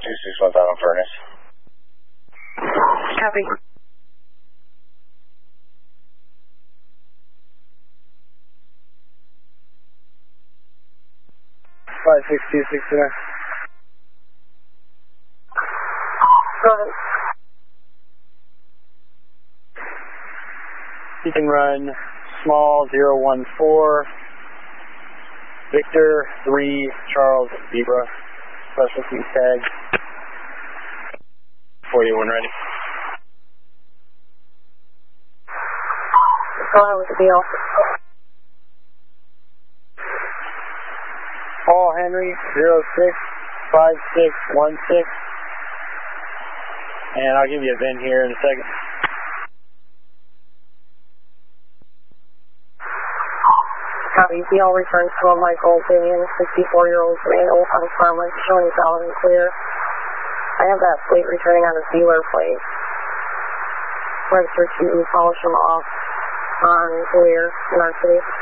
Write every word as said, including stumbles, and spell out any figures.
two six one five on Furnace. Copy. five six two six nine. Go ahead. You can run small zero one four, Victor three, Charles Zebra, specialty tag. four eight one ready. Go ahead with the deal. Paul Henry zero six five six one six, and I'll give you a V I N here in a second. Copy. D L returns to a Michael Damien, sixty-four-year-old male on farmers showing valid and clear. I have that plate returning on a dealer plate. Register to polish them off on clear in our city.